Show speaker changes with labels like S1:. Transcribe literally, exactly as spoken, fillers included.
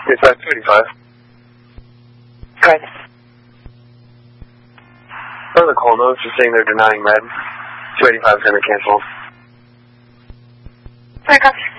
S1: It's at two eighty-five.
S2: Good.
S1: From the call notes, just saying they're denying med. two eighty-five is going to cancel.
S2: I got you.